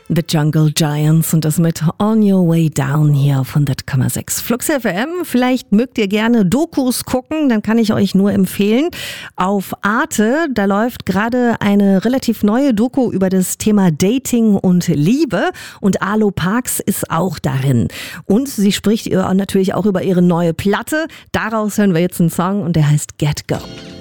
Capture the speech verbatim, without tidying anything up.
The Jungle Giants und das mit On Your Way Down hier auf hundert Komma sechs Flux F M. Vielleicht mögt ihr gerne Dokus gucken, dann kann ich euch nur empfehlen. Auf Arte, da läuft gerade eine relativ neue Doku über das Thema Dating und Liebe und Arlo Parks ist auch darin. Und sie spricht natürlich auch über ihre neue Platte. Daraus hören wir jetzt einen Song und der heißt Get Go.